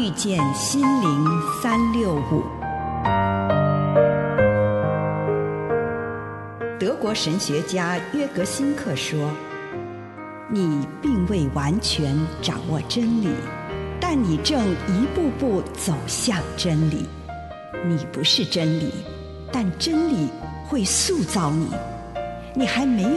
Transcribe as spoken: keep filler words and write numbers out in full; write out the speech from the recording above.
遇见心灵三六五。德国神学家约格辛克说，你并未完全掌握真理，但你正一步步走向真理。你不是真理，但真理会塑造你。你还没有